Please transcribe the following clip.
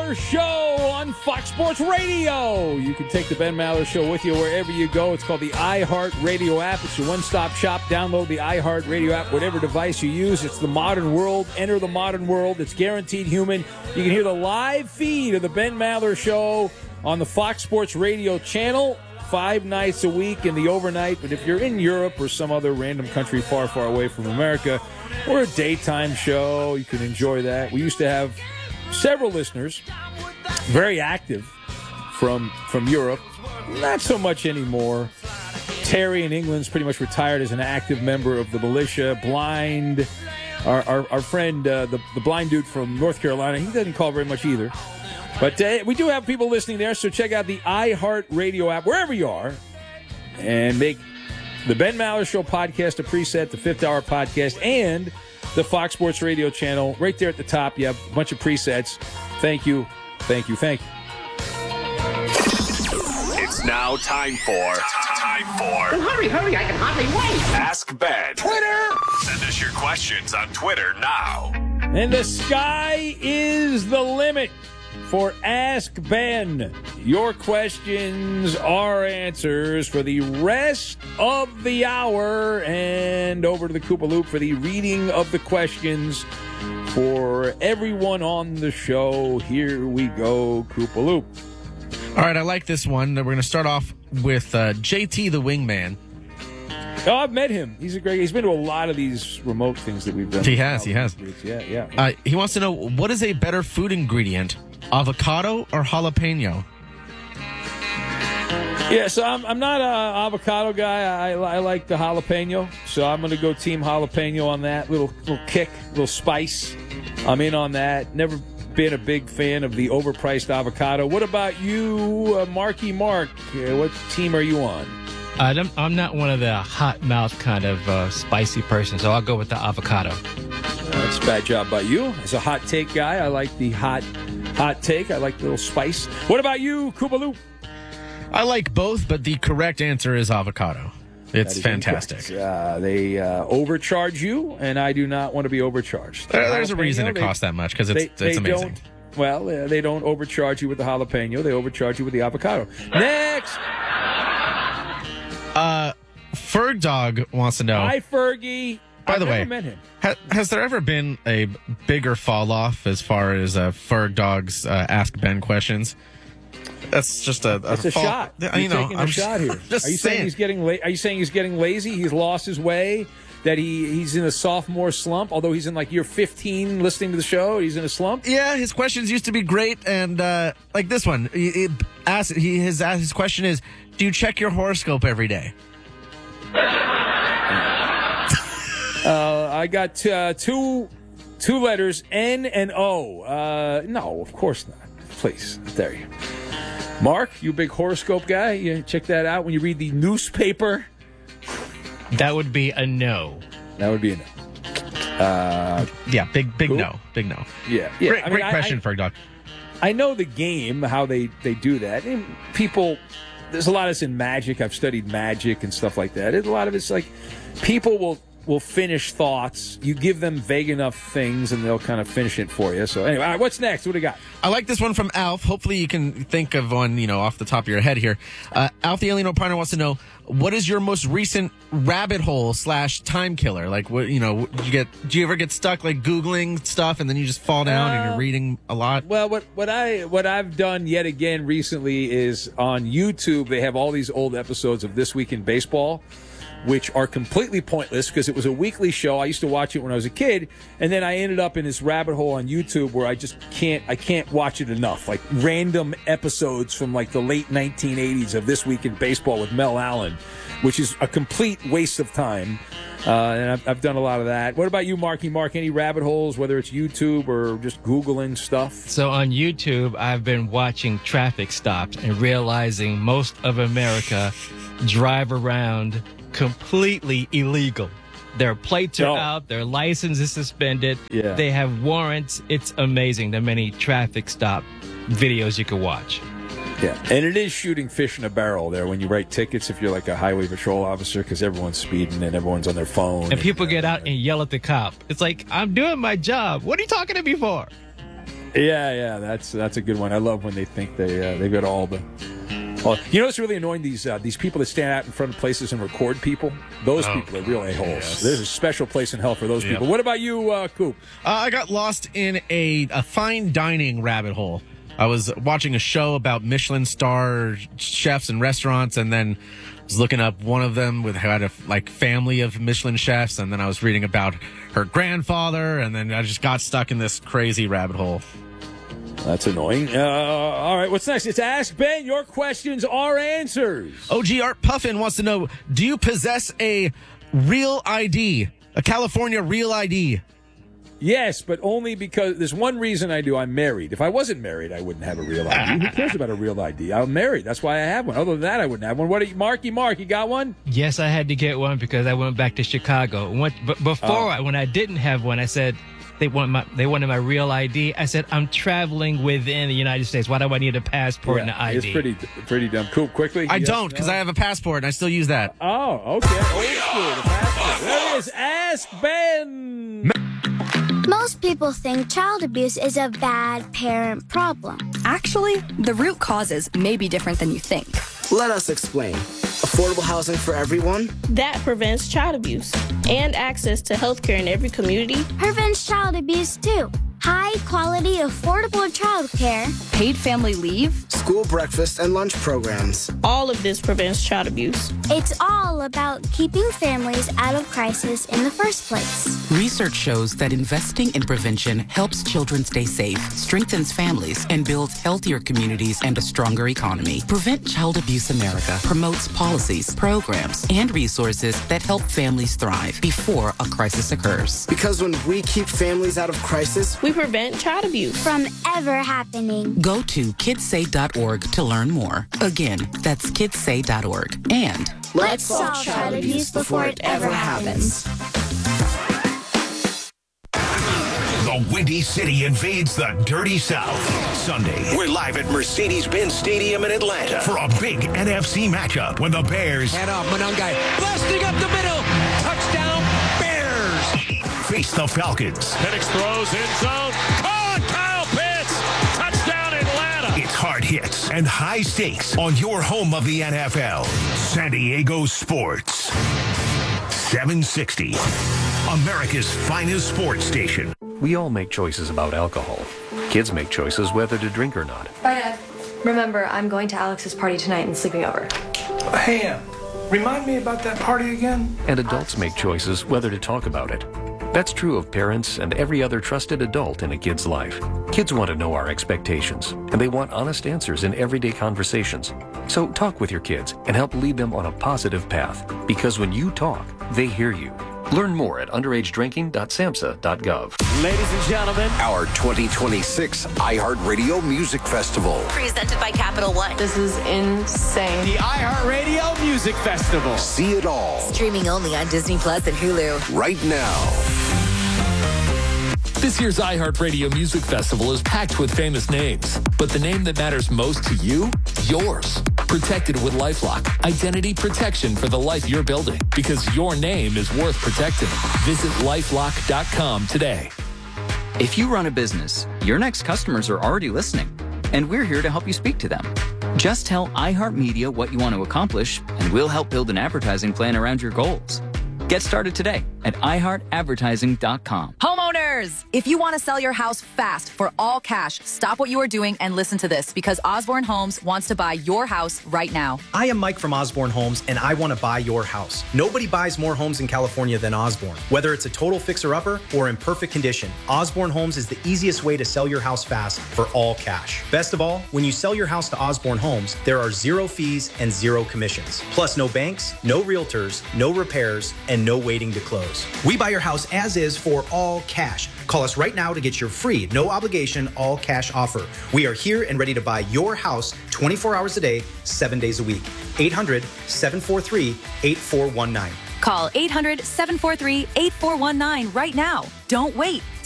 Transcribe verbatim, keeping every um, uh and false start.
Maller Show on Fox Sports Radio. You can take the Ben Maller Show with you wherever you go. It's called the iHeartRadio app. It's your one-stop shop. Download the iHeartRadio app, whatever device you use. It's the modern world. Enter the modern world. It's guaranteed human. You can hear the live feed of the Ben Maller Show on the Fox Sports Radio channel five nights a week in the overnight. But if you're in Europe or some other random country far, far away from America, or a daytime show, you can enjoy that. We used to have several listeners, very active, from from Europe. Not so much anymore. Terry in England's pretty much retired as an active member of the militia. Blind, our our, our friend, uh, the, the blind dude from North Carolina, he doesn't call very much either. But uh, we do have people listening there, so check out the iHeartRadio app, wherever you are, and make the Ben Maller Show podcast a preset, the Fifth Hour podcast, and the Fox Sports Radio channel. Right there at the top, you have a bunch of presets. Thank you, thank you, thank you. It's now time for... Time for... Well, hurry, hurry, I can hardly wait. Ask Ben. Twitter! Send us your questions on Twitter now. And the sky is the limit for Ask Ben. Your questions are answers for the rest of the hour. And over to the Koopa Loop for the reading of the questions for everyone on the show. Here we go, Koopa Loop. All right, I like this one. We're going to start off with uh, J T the Wingman. Oh, I've met him. He's a great. He's been to a lot of these remote things that we've done. He has, he has. Yeah, yeah. Uh, he wants to know, what is a better food ingredient, avocado or jalapeno? Yeah, so I'm I'm not an avocado guy. I, I like the jalapeno, so I'm going to go team jalapeno on that. Little little kick, little spice. I'm in on that. Never been a big fan of the overpriced avocado. What about you, uh, Marky Mark? Uh, what team are you on? Uh, I'm, I'm not one of the hot mouth kind of uh, spicy person, so I'll go with the avocado. That's a bad job by you. As a hot take guy, I like the hot hot take. I like the little spice. What about you, Koopa Loop? I like both, but the correct answer is avocado. It's fantastic. Uh, they uh, overcharge you, and I do not want to be overcharged. There, there's a reason it they, costs that much, because it's, they, it's they amazing. Don't, well, uh, they don't overcharge you with the jalapeno. They overcharge you with the avocado. Next! Uh, Ferg Dog wants to know. Hi, Fergie. By I've the never way, met him. Ha, has there ever been a bigger fall off as far as uh, Ferg Dog's uh, Ask Ben questions? That's just a, a It's a fall, shot. You're You're you know, taking I'm a shot here. Just are you saying. saying he's getting la- Are you saying he's getting lazy? He's lost his way. That he, he's in a sophomore slump. Although he's in like year fifteen, listening to the show, he's in a slump. Yeah, his questions used to be great, and uh, like this one, he, he asked, he, his his question is, do you check your horoscope every day? Uh, I got uh, two two letters, N and O. Uh, no, of course not. Please, there you. Mark, you a big horoscope guy? You check that out when you read the newspaper? That would be a no. That would be a no. Uh, Yeah, big big Cool. no, big no. yeah, yeah. Great, I mean, great I- question, I, Ferg Dog. I know the game, how they, they do that. And people, there's a lot of this in magic. I've studied magic and stuff like that. A lot of it's like people will will finish thoughts. You give them vague enough things, and they'll kind of finish it for you. So anyway, all right, what's next? What do you got? I like this one from Alf. Hopefully you can think of one, you know, off the top of your head here. Uh, Alf the Alien O'Brien wants to know, what is your most recent rabbit hole slash time killer? Like, what, you know, do you get, do you ever get stuck like Googling stuff and then you just fall down and Uh, you're reading a lot? Well, what what I what I've done yet again recently is on YouTube. They have all these old episodes of This Week in Baseball, which are completely pointless because it was a weekly show. I used to watch it when I was a kid, and then I ended up in this rabbit hole on YouTube where I just can't I can't watch it enough. Like random episodes from like the late nineteen eighties of This Week in Baseball with Mel Allen, which is a complete waste of time. Uh, and I've, I've done a lot of that. What about you, Marky Mark? Any rabbit holes, whether it's YouTube or just Googling stuff? So on YouTube, I've been watching traffic stops and realizing most of America drive around completely illegal. Their plates are No. out, their license is suspended, Yeah. they have warrants. It's amazing the many traffic stop videos you can watch. Yeah, and it is shooting fish in a barrel there when you write tickets if you're like a highway patrol officer because everyone's speeding and everyone's on their phone. And people get out and yell at the cop. It's like, I'm doing my job. What are you talking to me for? Yeah, yeah, that's that's a good one. I love when they think they uh, they've got all the. All, you know what's really annoying? These uh, these people that stand out in front of places and record people. Those Oh, people are real a-holes. yes. There's a special place in hell for those Yep. people. What about you, uh, Coop? Uh, I got lost in a, a fine dining rabbit hole. I was watching a show about Michelin star chefs and restaurants, and then was looking up one of them with had a like family of Michelin chefs, and then I was reading about her grandfather, and then I just got stuck in this crazy rabbit hole. That's annoying. Uh, all right, what's next? It's Ask Ben. Your questions are answers. O G Art Puffin wants to know, do you possess a real I D, a California real I D? Yes, but only because there's one reason I do. I'm married. If I wasn't married, I wouldn't have a real I D. Who cares about a real I D? I'm married. That's why I have one. Other than that, I wouldn't have one. What are you, Marky Mark? You got one? Yes, I had to get one because I went back to Chicago. Went, but before, Oh. I, when I didn't have one, I said they want my they wanted my real I D. I said I'm traveling within the United States. Why do I need a passport and an I D? It's pretty pretty dumb. Coop, quickly. I Yes, don't, because no? I have a passport, and I still use that. Oh, okay. Old school. The passport. There it is. Ask Ben. Most people think child abuse is a bad parent problem. Actually, the root causes may be different than you think. Let us explain. Affordable housing for everyone? That prevents child abuse and access to health care in every community. Prevents child abuse too. High quality, affordable child care. Paid family leave. School breakfast and lunch programs. All of this prevents child abuse. It's all about keeping families out of crisis in the first place. Research shows that investing in prevention helps children stay safe, strengthens families, and builds healthier communities and a stronger economy. Prevent Child Abuse America promotes policies, programs, and resources that help families thrive before a crisis occurs. Because when we keep families out of crisis, we prevent child abuse from ever happening. Go to kids say dot org to learn more. Again, that's kids say dot org. And let's solve child abuse before it ever happens. The Windy City invades the Dirty South. Sunday, we're live at Mercedes-Benz Stadium in Atlanta for a big N F C matchup when the Bears head off Monangai, blasting up the middle, touchdown Bears. Face the Falcons. Penix throws in zone. Caught! Kyle Pitts! Touchdown Atlanta! It's hard hits and high stakes on your home of the N F L. San Diego Sports. seven sixty. America's finest sports station. We all make choices about alcohol. Kids make choices whether to drink or not. Bye, Dad. Remember, I'm going to Alex's party tonight and sleeping over. Hey, Em, remind me about that party again? And adults make choices whether to talk about it. That's true of parents and every other trusted adult in a kid's life. Kids want to know our expectations, and they want honest answers in everyday conversations. So talk with your kids and help lead them on a positive path. Because when you talk, they hear you. Learn more at underage drinking dot samhsa dot gov. Ladies and gentlemen, our twenty twenty-six iHeartRadio Music Festival. Presented by Capital One. This is insane. The iHeartRadio Music Festival. See it all. Streaming only on Disney Plus and Hulu. Right now. This year's iHeartRadio Music Festival is packed with famous names, but the name that matters most to you? Yours. Protected with LifeLock. Identity protection for the life you're building, because your name is worth protecting. Visit lifelock dot com today. If you run a business, your next customers are already listening, and we're here to help you speak to them. Just tell iHeartMedia what you want to accomplish, and we'll help build an advertising plan around your goals. Get started today at i heart advertising dot com. Homeowners, if you want to sell your house fast for all cash, stop what you are doing and listen to this, because Osborne Homes wants to buy your house right now. I am Mike from Osborne Homes, and I want to buy your house. Nobody buys more homes in California than Osborne. Whether it's a total fixer-upper or in perfect condition, Osborne Homes is the easiest way to sell your house fast for all cash. Best of all, when you sell your house to Osborne Homes, there are zero fees and zero commissions. Plus no banks, no realtors, no repairs, and no waiting to close. We buy your house as is for all cash. Call us right now to get your free, no obligation, all cash offer. We are here and ready to buy your house twenty-four hours a day, seven days a week. eight hundred, seven four three, eight four one nine. Call eight hundred, seven four three, eight four one nine right now. Don't wait.